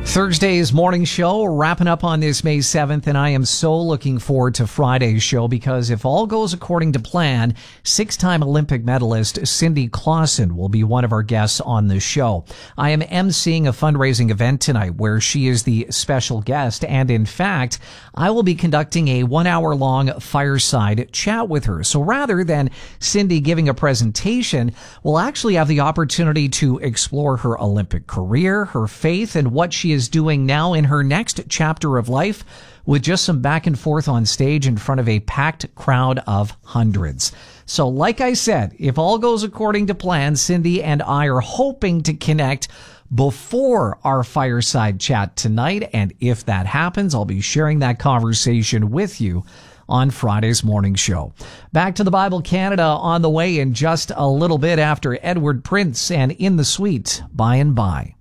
Thursday's morning show wrapping up on this May 7th, and I am so looking forward to Friday's show because if all goes according to plan, six-time Olympic medalist Cindy Clausen will be one of our guests on the show. I am emceeing a fundraising event tonight where she is the special guest, and in fact, I will be conducting a 1-hour-long fireside chat with her. So rather than Cindy giving a presentation, we'll actually have the opportunity to explore her Olympic career, her faith, and what she is doing now in her next chapter of life, with just some back and forth on stage in front of a packed crowd of hundreds. So like I said, if all goes according to plan, Cindy and I are hoping to connect before our fireside chat tonight. And if that happens, I'll be sharing that conversation with you on Friday's morning show. Back to the Bible Canada on the way in just a little bit after Edward Prince and In the Sweet by and by.